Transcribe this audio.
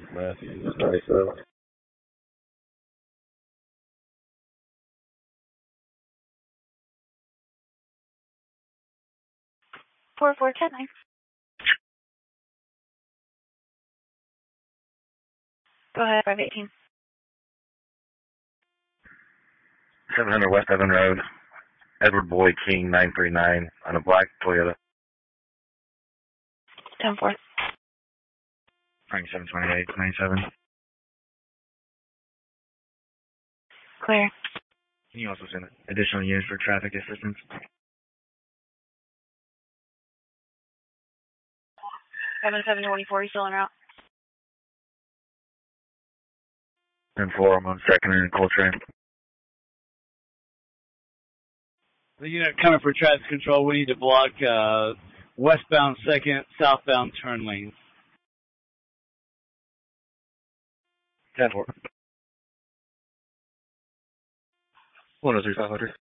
Matthews, 97. 4410. Go ahead, 518. 700 West Evan Road. Edward Boyd King, 939, on a black Toyota. 10-4. Frank 728, 97. Clear. Can you also send additional units for traffic assistance? 7724, you still en route? 10-4, I'm on second and Coltrane. The unit coming for traffic control, we need to block westbound second, southbound turn lanes. 10-4. 103-500.